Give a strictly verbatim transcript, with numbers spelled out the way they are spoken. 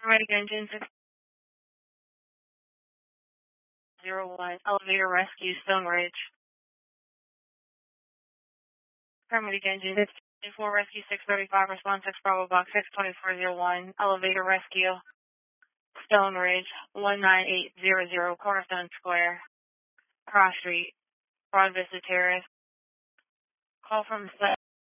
Paramedic engine six zero one, elevator rescue, Stone Ridge. Paramedic engine four rescue six thirty-five, response six Bravo box six twenty-four zero one, elevator rescue, Stone Ridge, one nine eight zero zero, Cornerstone Square, Cross Street, Broad Vista Terrace. Call from